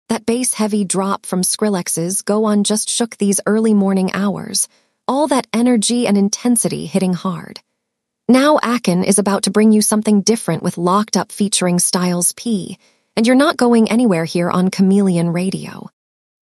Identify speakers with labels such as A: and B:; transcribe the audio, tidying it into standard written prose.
A: That bass-heavy drop from Skrillex's Go On just shook these early morning hours, all that energy and intensity hitting hard. Now Akin is about to bring you something different with Locked Up featuring Styles P, and you're not going anywhere here on Chameleon Radio.